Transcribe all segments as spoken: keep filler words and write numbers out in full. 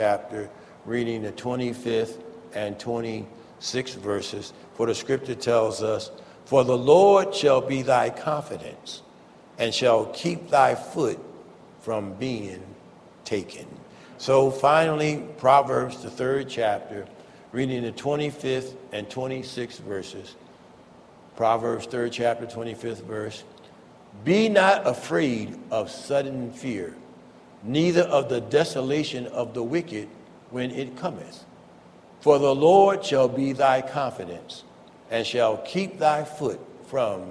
chapter, reading the twenty-fifth and twenty-sixth verses. For the scripture tells us, "For the Lord shall be thy confidence, and shall keep thy foot from being taken." So finally, Proverbs, the third chapter, reading the twenty-fifth and twenty-sixth verses. Proverbs, third chapter, twenty-fifth verse. "Be not afraid of sudden fear, neither of the desolation of the wicked when it cometh. For the Lord shall be thy confidence, and shall keep thy foot from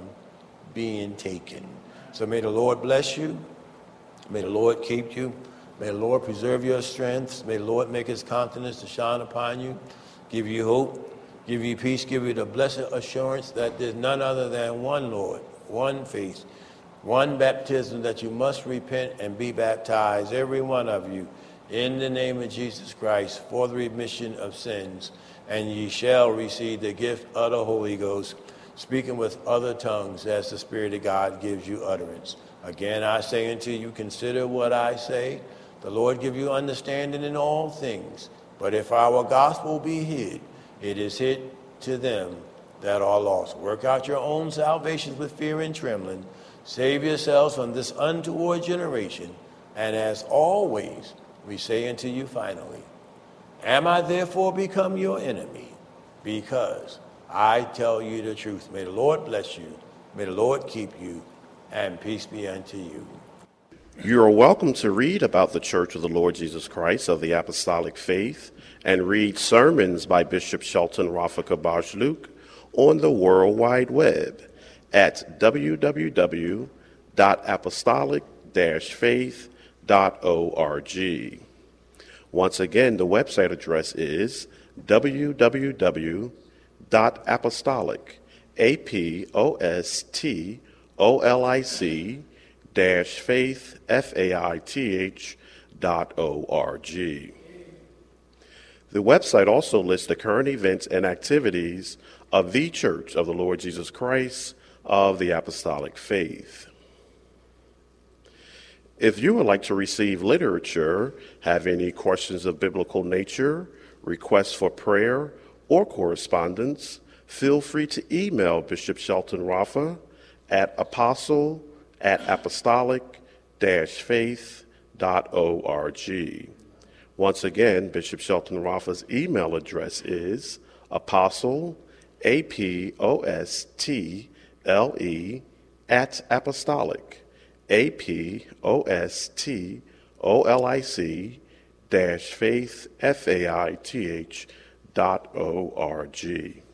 being taken." So may the Lord bless you. May the Lord keep you. May the Lord preserve your strength. May the Lord make his countenance to shine upon you, give you hope, give you peace, give you the blessed assurance that there's none other than one Lord, one faith, one baptism, that you must repent and be baptized, every one of you, in the name of Jesus Christ, for the remission of sins, and ye shall receive the gift of the Holy Ghost, speaking with other tongues as the Spirit of God gives you utterance. Again, I say unto you, consider what I say. The Lord give you understanding in all things. But if our gospel be hid, it is hid to them that are lost. Work out your own salvations with fear and trembling. Save yourselves from this untoward generation. And as always, we say unto you finally, am I therefore become your enemy? Because I tell you the truth. May the Lord bless you. May the Lord keep you. And peace be unto you. You are welcome to read about the Church of the Lord Jesus Christ of the Apostolic Faith and read sermons by Bishop Shelton Rafa Kabaj-Luke on the World Wide Web at w w w dot apostolic dash faith dot org. Once again, the website address is w w w dot apostolic, A P O S T O L I C, dash faith, F A I T H, dot O R G. The website also lists the current events and activities of the Church of the Lord Jesus Christ of the Apostolic Faith. If you would like to receive literature, have any questions of biblical nature, requests for prayer, or correspondence, feel free to email Bishop Shelton Rafa at apostle at apostolic dash faith dot org. Once again, Bishop Shelton Rafa's email address is apostle, A P O S T L E, at apostolic, A P O S T O L I C, dash faith, F A I T H, dot O R G.